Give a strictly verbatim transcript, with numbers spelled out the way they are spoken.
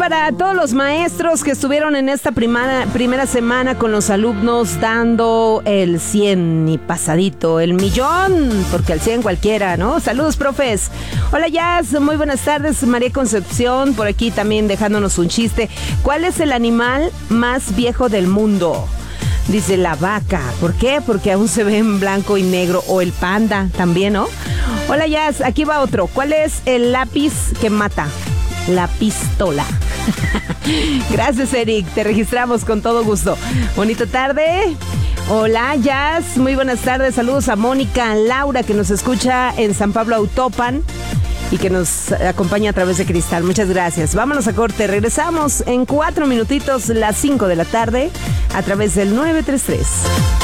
para todos los maestros que estuvieron en esta primera, primera semana con los alumnos dando el cien y pasadito, el millón, porque al cien cualquiera, ¿no? Saludos, profes. Hola, Jazz, muy buenas tardes. María Concepción, por aquí también dejándonos un chiste. ¿Cuál es el animal más viejo del mundo? Dice la vaca. ¿Por qué? Porque aún se ve en blanco y negro. O el panda también, ¿no? Hola, Jazz, aquí va otro. ¿Cuál es el lápiz que mata? La pistola. Gracias, Eric. Te registramos con todo gusto. Bonita tarde. Hola, Jazz. Muy buenas tardes. Saludos a Mónica, Laura, que nos escucha en San Pablo Autopan y que nos acompaña a través de Cristal. Muchas gracias. Vámonos a corte. Regresamos en cuatro minutitos, las cinco de la tarde, a través del nueve tres tres.